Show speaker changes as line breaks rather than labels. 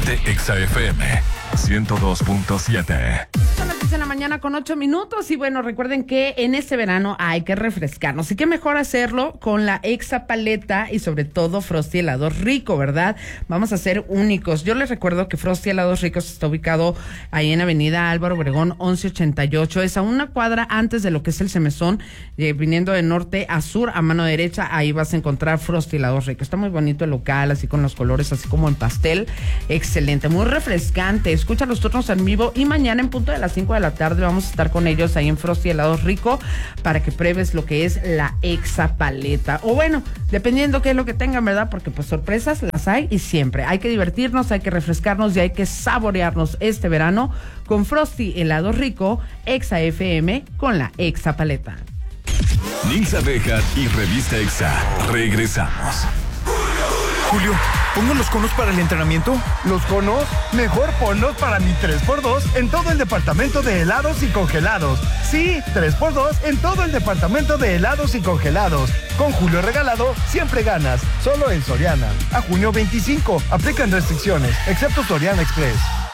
de Exa FM 102.7.
Son las 10 de la mañana con 8 minutos y bueno, recuerden que en este verano hay que refrescarnos y qué mejor hacerlo con la Exa Paleta y sobre todo Frosty Helados Rico, ¿verdad? Vamos a ser únicos. Yo les recuerdo que Frosty Helados Ricos está ubicado ahí en Avenida Álvaro Obregón 1188, es a una cuadra antes de lo que es el Semezón, viniendo de norte a sur a mano derecha, ahí vas a encontrar Frosty Helados Ricos. Está muy bonito el local, así con los colores, así como en pastel, excelente, muy refrescante. Escucha los turnos en vivo y mañana en punto de las 5 de la tarde vamos a estar con ellos ahí en Frosty Helados Rico para que pruebes lo que es la Exa Paleta. O bueno, dependiendo qué es lo que tengan, ¿verdad? Porque pues sorpresas las hay y siempre. Hay que divertirnos, hay que refrescarnos y hay que saborearnos este verano con Frosty Helados Rico, Exa FM con la Exa Paleta.
Nilsa Bejar y Revista Exa. Regresamos.
Julio, ¿pongo los conos para el entrenamiento?
¿Los conos? Mejor ponlos para mi 3x2 en todo el departamento de helados y congelados. Sí, 3x2 en todo el departamento de helados y congelados. Con Julio regalado, siempre ganas. Solo en Soriana. A junio 25. Aplican restricciones, excepto Soriana Express.